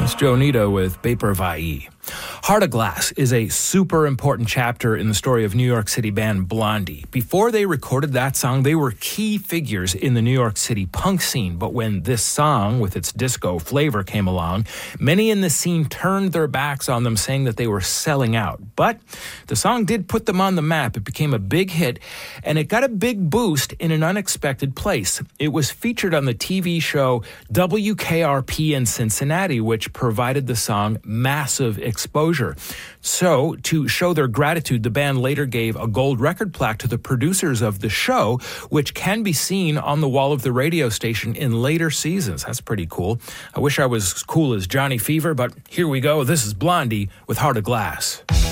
That's Joe Nita with Vapor Vai. Heart of Glass is a super important chapter in the story of New York City band Blondie. Before they recorded that song, they were key figures in the New York City punk scene. But when this song, with its disco flavor, came along, many in the scene turned their backs on them, saying that they were selling out. But the song did put them on the map. It became a big hit, and it got a big boost in an unexpected place. It was featured on the TV show WKRP in Cincinnati, which provided the song massive exposure. So, to show their gratitude, the band later gave a gold record plaque to the producers of the show, which can be seen on the wall of the radio station in later seasons. That's pretty cool. I wish I was as cool as Johnny Fever, but here we go. This is Blondie with Heart of Glass.